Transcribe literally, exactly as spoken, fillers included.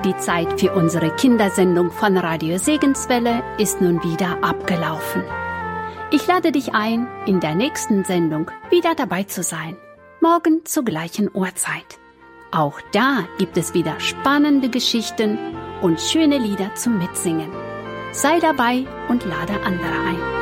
Die Zeit für unsere Kindersendung von Radio Segenswelle ist nun wieder abgelaufen. Ich lade dich ein, in der nächsten Sendung wieder dabei zu sein. Morgen zur gleichen Uhrzeit. Auch da gibt es wieder spannende Geschichten und schöne Lieder zum Mitsingen. Sei dabei und lade andere ein.